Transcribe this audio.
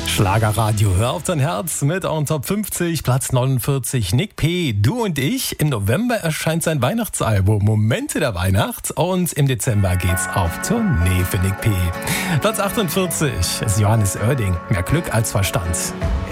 Schlagerradio, hör auf dein Herz mit On Top 50, Platz 49, Nick P., Du und ich. Im November erscheint sein Weihnachtsalbum Momente der Weihnacht und im Dezember geht's auf Tournee für Nick P. Platz 48 ist Johannes Oerding, Mehr Glück als Verstand.